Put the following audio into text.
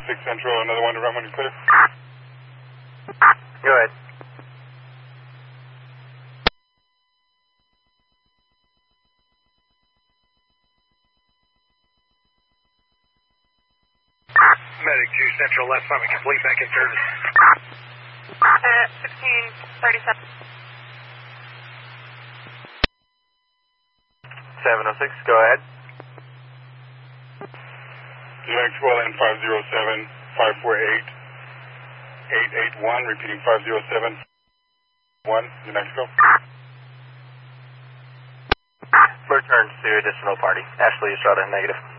6 Central, another one to run when you're clear. Go ahead. Medic 2 Central, left summit complete, back in service. 1637. 706, go ahead. Maxwell and 507 548 881, repeating 507 1, New Mexico. Return to additional party. Ashley Estrada, negative.